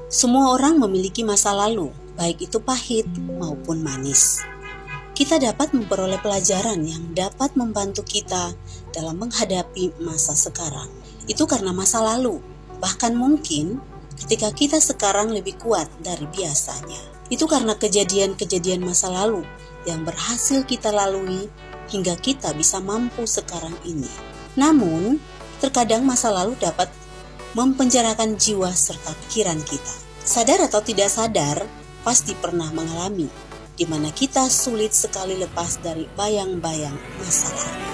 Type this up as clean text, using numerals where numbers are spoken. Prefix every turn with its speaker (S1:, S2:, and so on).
S1: Semua orang memiliki masa lalu, baik itu pahit maupun manis. Kita dapat memperoleh pelajaran yang dapat membantu kita dalam menghadapi masa sekarang. Itu karena masa lalu, bahkan mungkin ketika kita sekarang lebih kuat dari biasanya. Itu karena kejadian-kejadian masa lalu yang berhasil kita lalui hingga kita bisa mampu sekarang ini. Namun, terkadang masa lalu dapat mempenjarakan jiwa serta pikiran kita. Sadar atau tidak sadar, pasti pernah mengalami, di mana kita sulit sekali lepas dari bayang-bayang masa lalu.